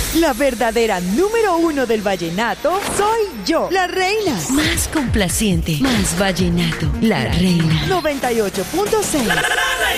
La verdadera número 1 del vallenato soy yo, la reina. Más complaciente, más vallenato, la reina. 98.6.